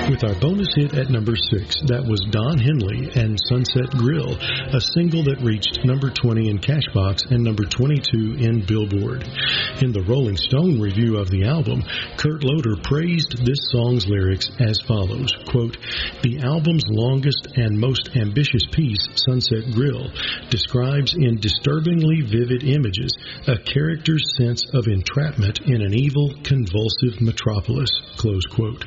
With our bonus hit at number 6, that was Don Henley and Sunset Grill, a single that reached number 20 in Cashbox and number 22 in Billboard. In the Rolling Stone review of the album, Kurt Loder praised this song's lyrics as follows, quote, "The album's longest and most ambitious piece, Sunset Grill, describes in disturbingly vivid images a character's sense of entrapment in an evil, convulsive metropolis," close quote.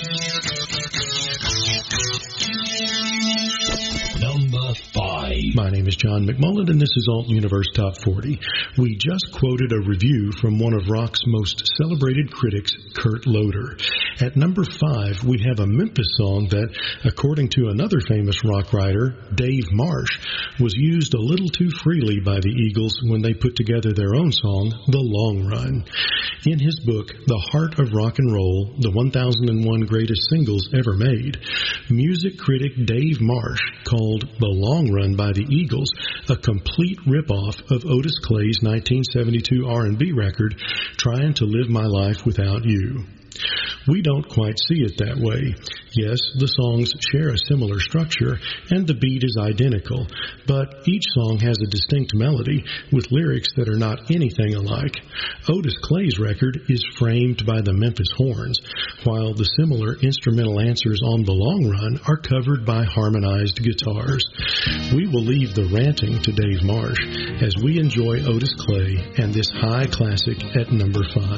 Number 5. My name is John McMullen, and this is Alt Universe Top 40. We just quoted a review from one of rock's most celebrated critics, Kurt Loder. At number 5, we have a Memphis song that, according to another famous rock writer, Dave Marsh, was used a little too freely by the Eagles when they put together their own song, The Long Run. In his book, The Heart of Rock and Roll, the 1001 Greatest Singles Ever Made, music critic Dave Marsh called The Long Run by the Eagles a complete ripoff of Otis Clay's 1972 R&B record, Trying to Live My Life Without You. We don't quite see it that way. Yes, the songs share a similar structure, and the beat is identical, but each song has a distinct melody with lyrics that are not anything alike. Otis Clay's record is framed by the Memphis Horns, while the similar instrumental answers on The Long Run are covered by harmonized guitars. We will leave the ranting to Dave Marsh as we enjoy Otis Clay and this high classic at number 5.